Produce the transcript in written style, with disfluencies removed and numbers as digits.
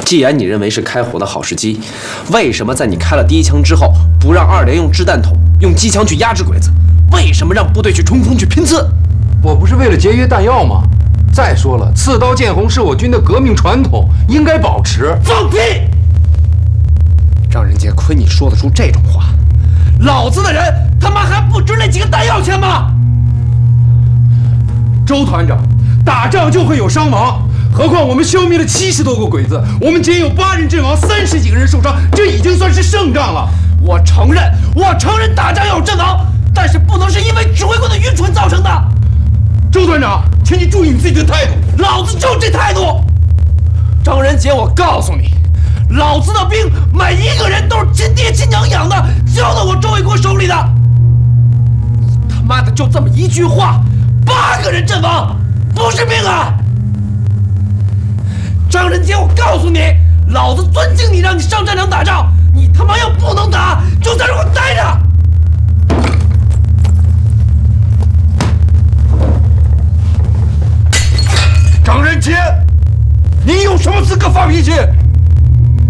既然你认为是开火的好时机，为什么在你开了第一枪之后，不让2连用掷弹筒、用机枪去压制鬼子？为什么让部队去冲锋去拼刺？ 我不是为了节约弹药吗？再说了，刺刀见红是我军的革命传统，应该保持。 放屁！张仁杰，亏你说得出这种话！老子的人他妈还不值那几个弹药钱吗？ 周团长，打仗就会有伤亡。何况我们消灭了70多个鬼子，我们仅有8人阵亡，30几个人受伤，这已经算是胜仗了。 我承认打仗要有阵亡，但是不能是因为指挥官的愚蠢造成的。 周团长，请你注意你自己的态度。 老子就这态度。张仁杰，我告诉你，老子的兵每一个人都是亲爹亲娘养的，交到我周卫国手里的。你他妈的就这么一句话，8个人阵亡，不是命啊！张仁杰，我告诉你，老子尊敬你，让你上战场打仗，你他妈要不能打，就在这给我待着。 张仁杰，你有什么资格发脾气？